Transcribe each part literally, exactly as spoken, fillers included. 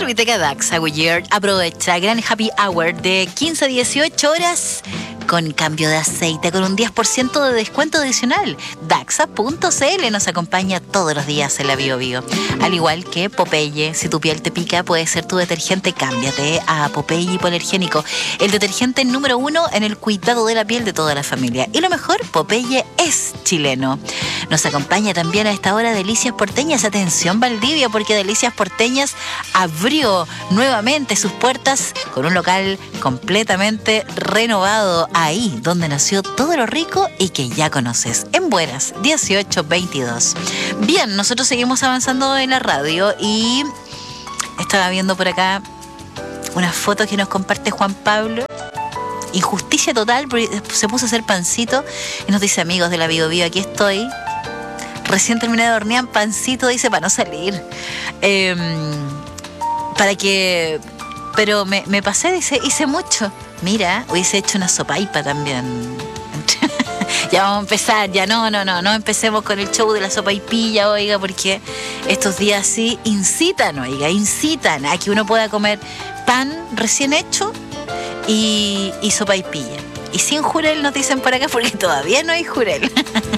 Orbiteca Daxa Goodyear aprovecha gran happy hour de quince a dieciocho horas con cambio de aceite con un diez por ciento de descuento adicional. Daxa punto c l nos acompaña todos los días en la Bio Bio. Al igual que Popeye, si tu piel te pica, puede ser tu detergente. Cámbiate a Popeye Hipoalergénico, el detergente número uno en el cuidado de la piel de toda la familia. Y lo mejor, Popeye es chileno. Nos acompaña también a esta hora Delicias Porteñas. Atención Valdivia, porque Delicias Porteñas abrió nuevamente sus puertas con un local completamente renovado, ahí donde nació todo lo rico y que ya conoces, en Buenas dieciocho veintidós. Bien, nosotros seguimos avanzando en la radio y estaba viendo por acá unas fotos que nos comparte Juan Pablo. Injusticia total, porque se puso a hacer pancito y nos dice: amigos de la Bio Bio, aquí estoy. Recién terminé de hornear pancito, dice, para no salir. Eh, para que... Pero me, me pasé, dice, hice mucho. Mira, hubiese hecho una sopaipa también. Ya vamos a empezar, ya no, no, no, no empecemos con el show de la sopaipilla, oiga, porque estos días sí incitan, oiga, incitan a que uno pueda comer pan recién hecho y, y sopaipilla. Y sin jurel nos dicen por acá, porque todavía no hay jurel.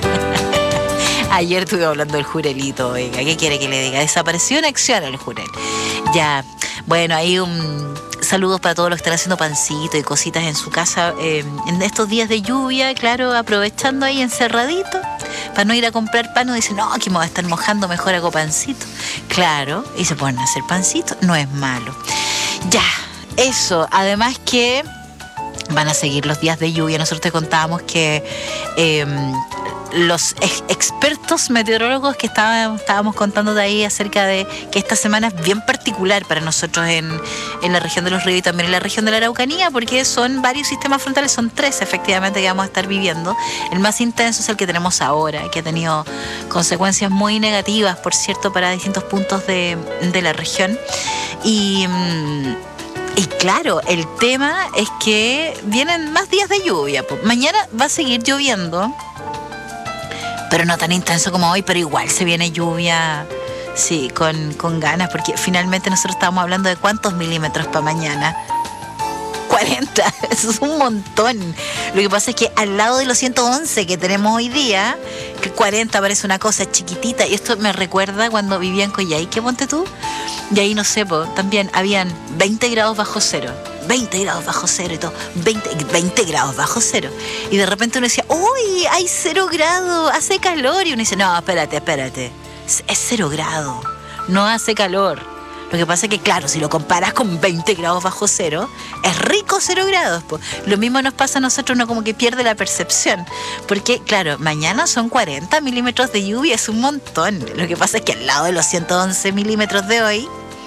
Ayer estuve hablando del jurelito, oiga, ¿qué quiere que le diga? Desapareció en acción el jurel. Ya, bueno, hay un... Saludos para todos los que están haciendo pancito y cositas en su casa eh, en estos días de lluvia, claro, aprovechando ahí encerradito para no ir a comprar pan. Uno dice, no, que me va a estar mojando, mejor hago pancito. Claro, y se ponen a hacer pancito, no es malo. Ya, eso, además que van a seguir los días de lluvia. Nosotros te contábamos que eh, los ex- expertos meteorólogos que estábamos, estábamos contando de ahí acerca de que esta semana es bien particular para nosotros en, en la región de los ríos y también en la región de la Araucanía, porque son varios sistemas frontales, son tres efectivamente que vamos a estar viviendo. El más intenso es el que tenemos ahora, que ha tenido consecuencias muy negativas, por cierto, para distintos puntos de, de la región. Y... Mmm, Y claro, el tema es que vienen más días de lluvia. Mañana va a seguir lloviendo, pero no tan intenso como hoy, pero igual se viene lluvia, sí, con, con ganas, porque finalmente nosotros estábamos hablando de cuántos milímetros para mañana. cuarenta, eso es un montón. Lo que pasa es que al lado de los ciento once que tenemos hoy día, que cuarenta parece una cosa chiquitita, y esto me recuerda cuando vivía en Coyhaique, ponte tú, y ahí no sé, po, también habían veinte grados bajo cero, veinte grados bajo cero y todo, veinte, veinte grados bajo cero, y de repente uno decía, uy, hay cero grados, hace calor, y uno dice, no, espérate, espérate, es, es cero grado, no hace calor. Lo que pasa es que, claro, si lo comparas con veinte grados bajo cero, es rico cero grados. Po. Lo mismo nos pasa a nosotros, uno como que pierde la percepción. Porque, claro, mañana son cuarenta milímetros de lluvia, es un montón. Lo que pasa es que al lado de los ciento once milímetros de hoy,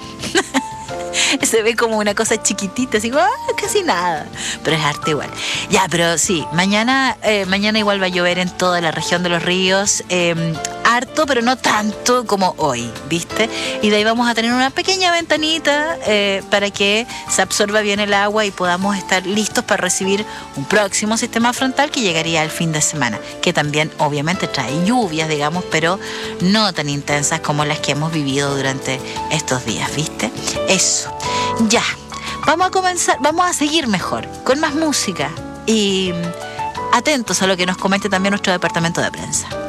se ve como una cosa chiquitita, así, ah, casi nada. Pero es arte igual. Ya, pero sí, mañana, eh, mañana igual va a llover en toda la región de los ríos. Eh, harto, pero no tanto como hoy, ¿viste? Y de ahí vamos a tener una pequeña ventanita eh, para que se absorba bien el agua y podamos estar listos para recibir un próximo sistema frontal que llegaría al fin de semana, que también obviamente trae lluvias, digamos, pero no tan intensas como las que hemos vivido durante estos días, ¿viste? Eso. Ya. Vamos a comenzar, vamos a seguir mejor, con más música y atentos a lo que nos comente también nuestro departamento de prensa.